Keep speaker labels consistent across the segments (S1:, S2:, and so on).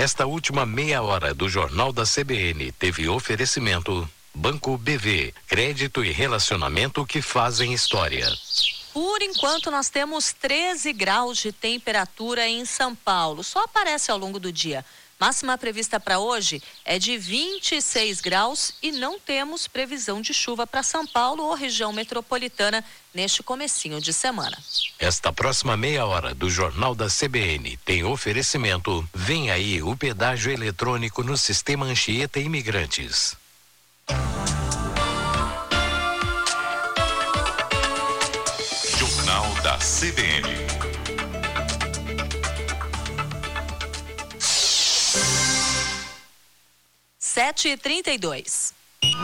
S1: Esta última meia hora do Jornal da CBN teve oferecimento Banco BV, crédito e relacionamento que fazem história.
S2: Por enquanto, nós temos 13 graus de temperatura em São Paulo. Só aparece ao longo do dia. Máxima prevista para hoje é de 26 graus e não temos previsão de chuva para São Paulo ou região metropolitana neste comecinho de semana.
S1: Esta próxima meia hora do Jornal da CBN tem oferecimento. Vem aí o pedágio eletrônico no Sistema Anchieta Imigrantes.
S3: Jornal da CBN.
S2: 7h32.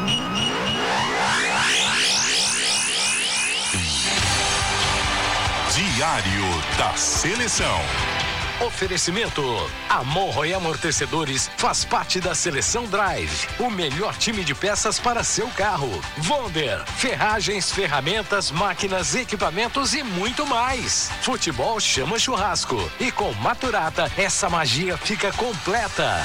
S3: Diário da Seleção.
S1: Oferecimento: Amorro e Amortecedores faz parte da Seleção Drive, o melhor time de peças para seu carro. Wonder, ferragens, ferramentas, máquinas, equipamentos e muito mais. Futebol chama churrasco e com Maturata essa magia fica completa.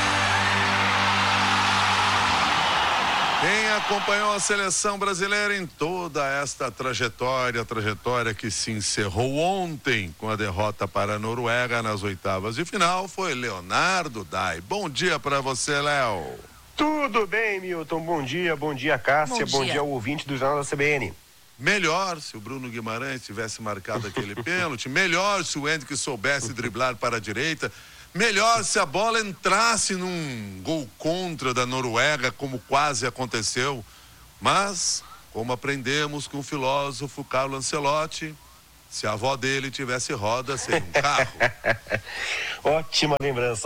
S4: Quem acompanhou a seleção brasileira em toda esta trajetória que se encerrou ontem com a derrota para a Noruega nas oitavas de final, foi Leonardo Dai. Bom dia para você, Léo.
S5: Tudo bem, Milton? Bom dia, Cássia, bom dia ao ouvinte do Jornal da CBN.
S4: Melhor se o Bruno Guimarães tivesse marcado aquele pênalti, melhor se o Hendrick soubesse driblar para a direita, melhor se a bola entrasse num gol contra da Noruega, como quase aconteceu. Mas, como aprendemos com o filósofo Carlo Ancelotti, se a avó dele tivesse roda, seria um carro.
S5: Ótima lembrança.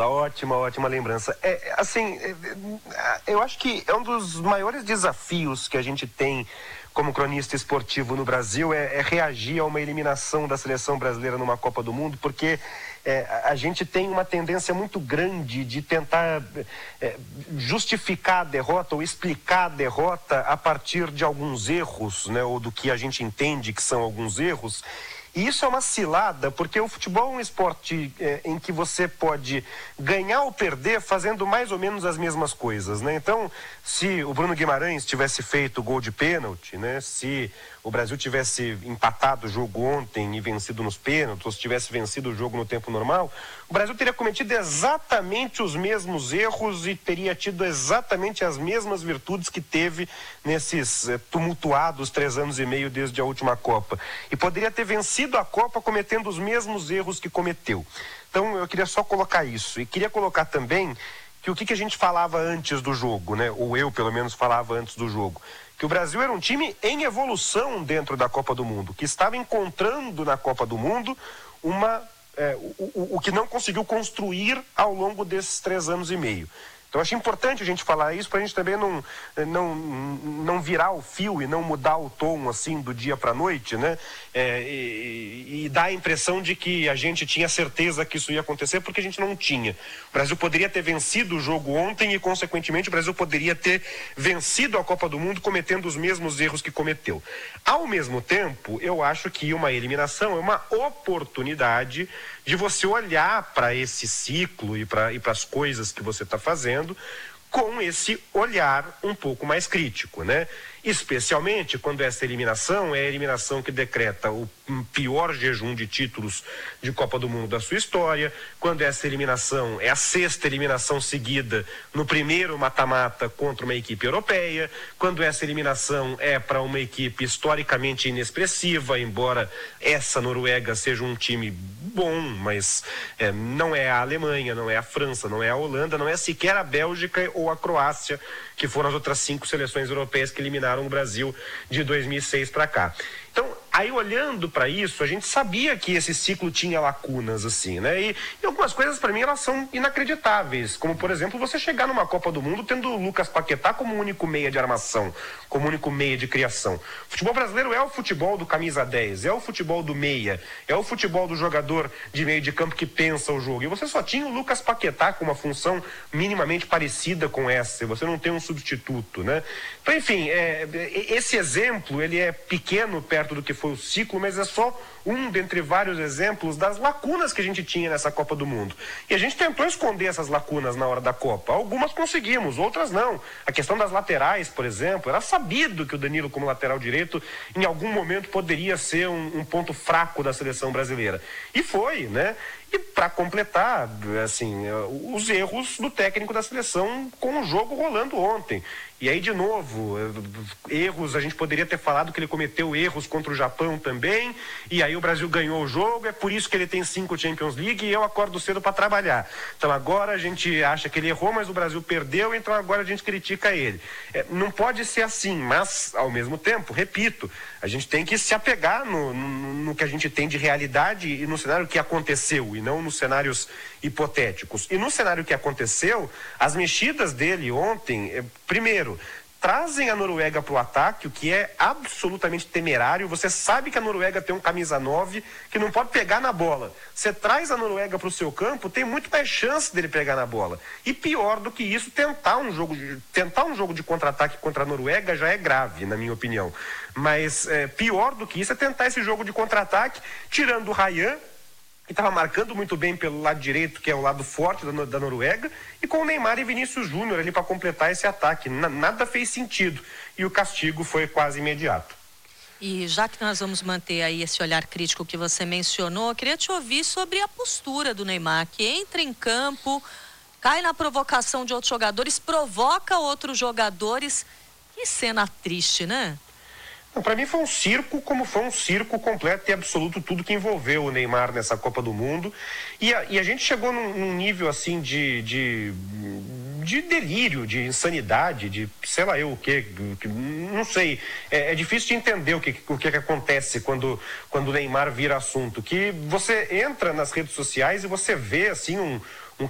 S5: Eu acho que é um dos maiores desafios que a gente tem como cronista esportivo no Brasil é reagir a uma eliminação da seleção brasileira numa Copa do Mundo, porque a gente tem uma tendência muito grande de tentar justificar a derrota ou explicar a derrota a partir de alguns erros, né, ou do que a gente entende que são alguns erros. E isso é uma cilada, porque o futebol é um esporte em que você pode ganhar ou perder fazendo mais ou menos as mesmas coisas, né? Então, se o Bruno Guimarães tivesse feito o gol de pênalti, né? Se o Brasil tivesse empatado o jogo ontem e vencido nos pênaltis, ou se tivesse vencido o jogo no tempo normal, o Brasil teria cometido exatamente os mesmos erros e teria tido exatamente as mesmas virtudes que teve nesses tumultuados 3 anos e meio desde a última Copa. E poderia ter vencido a Copa cometendo os mesmos erros que cometeu. Então eu queria só colocar isso. E queria colocar também que o que a gente falava antes do jogo, né? Ou eu pelo menos falava antes do jogo, que o Brasil era um time em evolução dentro da Copa do Mundo, que estava encontrando na Copa do Mundo o que não conseguiu construir ao longo desses 3 anos e meio. Então, acho importante a gente falar isso para a gente também não virar o fio e não mudar o tom assim do dia para a noite, né? E dar a impressão de que a gente tinha certeza que isso ia acontecer, porque a gente não tinha. O Brasil poderia ter vencido o jogo ontem e, consequentemente, o Brasil poderia ter vencido a Copa do Mundo cometendo os mesmos erros que cometeu. Ao mesmo tempo, eu acho que uma eliminação é uma oportunidade de você olhar para esse ciclo e para as coisas que você está fazendo com esse olhar um pouco mais crítico, né? Especialmente quando essa eliminação é a eliminação que decreta o pior jejum de títulos de Copa do Mundo da sua história, quando essa eliminação é a 6ª eliminação seguida no primeiro mata-mata contra uma equipe europeia, quando essa eliminação é para uma equipe historicamente inexpressiva, embora essa Noruega seja um time bom, mas não é a Alemanha, não é a França, não é a Holanda, não é sequer a Bélgica ou a Croácia, que foram as outras 5 seleções europeias que eliminaram o Brasil de 2006 para cá. Então, aí olhando para isso, a gente sabia que esse ciclo tinha lacunas, assim, né? E algumas coisas, para mim, elas são inacreditáveis. Como, por exemplo, você chegar numa Copa do Mundo tendo o Lucas Paquetá como único meia de armação, como único meia de criação. O futebol brasileiro é o futebol do camisa 10, é o futebol do meia, é o futebol do jogador de meio de campo que pensa o jogo. E você só tinha o Lucas Paquetá com uma função minimamente parecida com essa. Você não tem um substituto, né? Então, enfim, esse exemplo, ele é pequeno perto do que foi o ciclo, mas é só um dentre vários exemplos das lacunas que a gente tinha nessa Copa do Mundo. E a gente tentou esconder essas lacunas na hora da Copa. Algumas conseguimos, outras não. A questão das laterais, por exemplo, era sabido que o Danilo, como lateral direito, em algum momento poderia ser um ponto fraco da seleção brasileira. E foi, né? E para completar, assim, os erros do técnico da seleção com o jogo rolando ontem. E aí, de novo, erros, a gente poderia ter falado que ele cometeu erros contra o Japão também, e aí o Brasil ganhou o jogo, é por isso que ele tem 5 Champions League e eu acordo cedo para trabalhar. Então agora a gente acha que ele errou, mas o Brasil perdeu, então agora a gente critica ele. Não pode ser assim, mas, ao mesmo tempo, repito, a gente tem que se apegar no que a gente tem de realidade e no cenário que aconteceu, e não nos cenários hipotéticos. E no cenário que aconteceu, as mexidas dele ontem, primeiro, trazem a Noruega para o ataque, o que é absolutamente temerário. Você sabe que a Noruega tem um camisa 9 que não pode pegar na bola. Você traz a Noruega para o seu campo, tem muito mais chance dele pegar na bola. E pior do que isso, tentar um jogo de contra-ataque contra a Noruega já é grave, na minha opinião. Mas pior do que isso é tentar esse jogo de contra-ataque, tirando o Ryan, que estava marcando muito bem pelo lado direito, que é o lado forte da Noruega, e com o Neymar e Vinícius Júnior ali para completar esse ataque. Nada fez sentido. E o castigo foi quase imediato.
S2: E já que nós vamos manter aí esse olhar crítico que você mencionou, eu queria te ouvir sobre a postura do Neymar, que entra em campo, cai na provocação de outros jogadores, provoca outros jogadores. Que cena triste, né?
S5: Para mim foi um circo, como foi um circo completo e absoluto tudo que envolveu o Neymar nessa Copa do Mundo. E a gente chegou num nível assim de delírio, de insanidade, de sei lá eu o que não sei. É difícil de entender o que acontece quando o Neymar vira assunto. Que você entra nas redes sociais e você vê assim